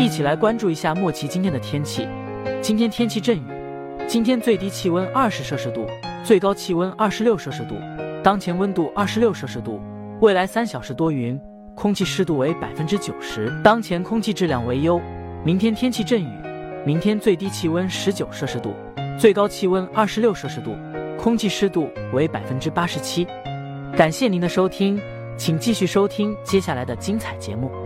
一起来关注一下莫奇今天的天气。今天天气阵雨，今天最低气温20摄氏度，最高气温26摄氏度，当前温度26摄氏度，未来3小时多云，空气湿度为90%，当前空气质量为优。明天天气阵雨，明天最低气温19摄氏度，最高气温26摄氏度，空气湿度为87%。感谢您的收听，请继续收听接下来的精彩节目。